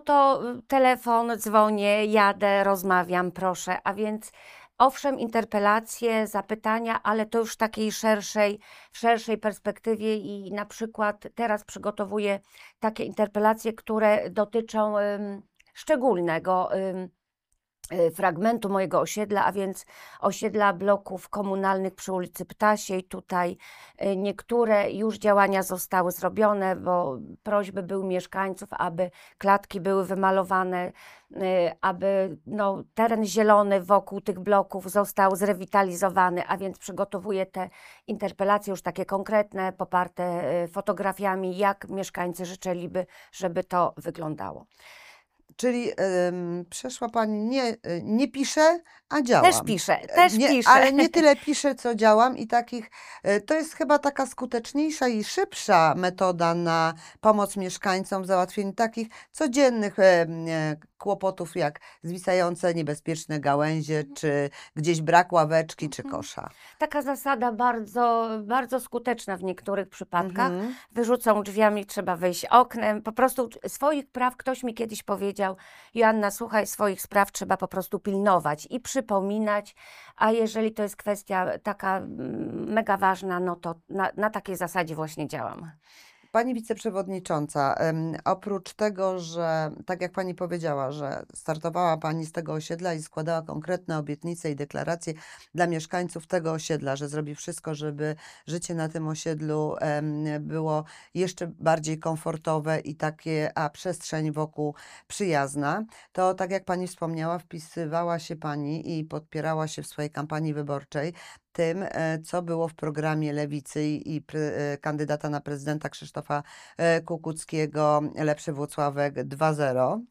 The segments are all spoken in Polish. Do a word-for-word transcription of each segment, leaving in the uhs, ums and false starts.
to telefon, dzwonię, jadę, rozmawiam, proszę, a więc owszem, interpelacje, zapytania, ale to już w takiej szerszej, w szerszej perspektywie i na przykład teraz przygotowuję takie interpelacje, które dotyczą um, szczególnego um, fragmentu mojego osiedla, a więc osiedla bloków komunalnych przy ulicy Ptasiej. Tutaj niektóre już działania zostały zrobione, bo prośby były mieszkańców, aby klatki były wymalowane, aby no, teren zielony wokół tych bloków został zrewitalizowany, a więc przygotowuję te interpelacje już takie konkretne, poparte fotografiami, jak mieszkańcy życzyliby, żeby to wyglądało. Czyli ym, przeszła Pani, nie, nie pisze, a działam. Też piszę, też nie, piszę. Ale nie tyle piszę, co działam i takich, to jest chyba taka skuteczniejsza i szybsza metoda na pomoc mieszkańcom w załatwieniu takich codziennych e, kłopotów, jak zwisające niebezpieczne gałęzie, czy gdzieś brak ławeczki, czy kosza. Taka zasada bardzo, bardzo skuteczna w niektórych przypadkach. Mhm. Wyrzucą drzwiami, trzeba wyjść oknem. Po prostu swoich praw, ktoś mi kiedyś powiedział: Joanna, słuchaj, swoich spraw trzeba po prostu pilnować i przypominać, a jeżeli to jest kwestia taka mega ważna, no to na, na takiej zasadzie właśnie działam. Pani wiceprzewodnicząca, um, oprócz tego, że tak jak Pani powiedziała, że startowała Pani z tego osiedla i składała konkretne obietnice i deklaracje dla mieszkańców tego osiedla, że zrobi wszystko, żeby życie na tym osiedlu um, było jeszcze bardziej komfortowe i takie, a przestrzeń wokół przyjazna, to tak jak Pani wspomniała, wpisywała się Pani i podpierała się w swojej kampanii wyborczej tym, co było w programie Lewicy i kandydata na prezydenta Krzysztofa Kukuckiego, Lepszy Włocławek dwa zero.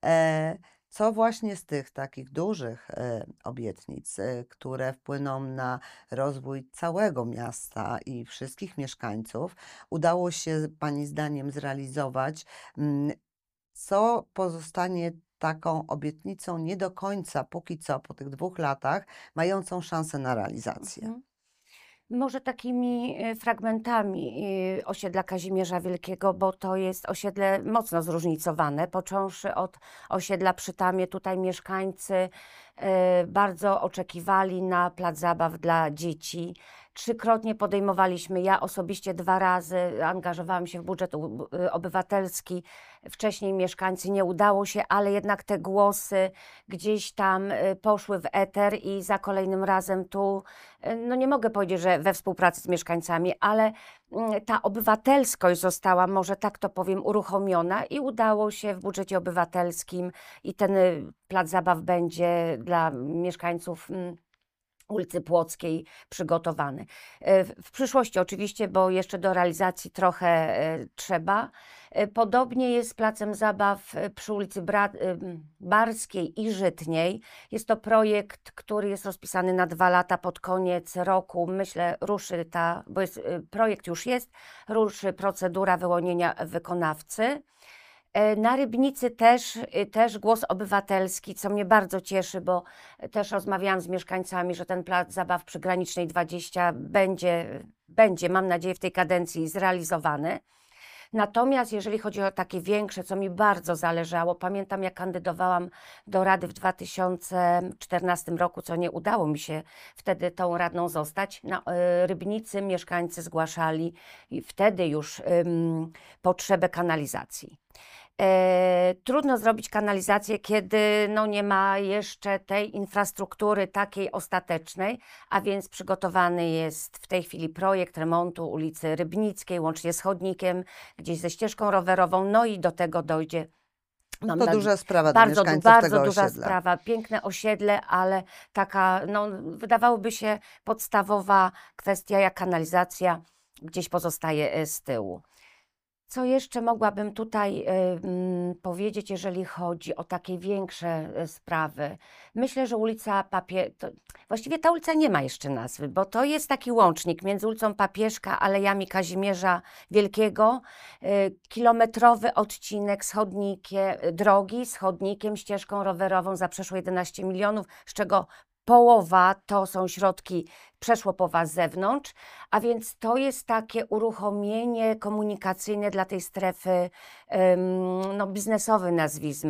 Co właśnie z tych takich dużych obietnic, które wpłyną na rozwój całego miasta i wszystkich mieszkańców, udało się Pani zdaniem zrealizować? Co pozostanie taką obietnicą nie do końca, póki co, po tych dwóch latach, mającą szansę na realizację? Mhm. Może takimi fragmentami osiedla Kazimierza Wielkiego, bo to jest osiedle mocno zróżnicowane, począwszy od osiedla przy Tamie. Tutaj mieszkańcy bardzo oczekiwali na plac zabaw dla dzieci. Trzykrotnie podejmowaliśmy, ja osobiście dwa razy angażowałam się w budżet obywatelski. Wcześniej mieszkańcy, nie udało się, ale jednak te głosy gdzieś tam poszły w eter i za kolejnym razem tu, no nie mogę powiedzieć, że we współpracy z mieszkańcami, ale ta obywatelskość została, może tak to powiem, uruchomiona i udało się w budżecie obywatelskim i ten plac zabaw będzie dla mieszkańców ulicy Płockiej przygotowany. W przyszłości oczywiście, bo jeszcze do realizacji trochę trzeba. Podobnie jest z placem zabaw przy ulicy Bra Barskiej i Żytniej. Jest to projekt, który jest rozpisany na dwa lata. Pod koniec roku, myślę, ruszy ta, bo jest, projekt już jest, ruszy procedura wyłonienia wykonawcy. Na Rybnicy też, też głos obywatelski, co mnie bardzo cieszy, bo też rozmawiałam z mieszkańcami, że ten plac zabaw przy Granicznej dwadzieścia będzie, będzie, mam nadzieję, w tej kadencji zrealizowany. Natomiast jeżeli chodzi o takie większe, co mi bardzo zależało, pamiętam, jak kandydowałam do Rady w dwa tysiące czternastym roku, co nie udało mi się wtedy tą radną zostać. Na Rybnicy mieszkańcy zgłaszali wtedy już um, potrzebę kanalizacji. E, trudno zrobić kanalizację, kiedy no, nie ma jeszcze tej infrastruktury takiej ostatecznej, a więc przygotowany jest w tej chwili projekt remontu ulicy Rybnickiej, łącznie z chodnikiem, gdzieś ze ścieżką rowerową, no i do tego dojdzie. Mam to duża sprawa dla bardzo, mieszkańców bardzo tego duża osiedla. sprawa, piękne osiedle, ale taka, no, wydawałoby się podstawowa kwestia jak kanalizacja gdzieś pozostaje z tyłu. Co jeszcze mogłabym tutaj y, y, powiedzieć, jeżeli chodzi o takie większe y, sprawy? Myślę, że ulica Papie... To, właściwie ta ulica nie ma jeszcze nazwy, bo to jest taki łącznik między ulicą Papieszka, Alejami Kazimierza Wielkiego. Y, kilometrowy odcinek z chodnikiem, drogi z chodnikiem, ścieżką rowerową za przeszło jedenaście milionów, z czego połowa to są środki przeszłopowa z zewnątrz, a więc to jest takie uruchomienie komunikacyjne dla tej strefy, no, biznesowej, nazwijmy.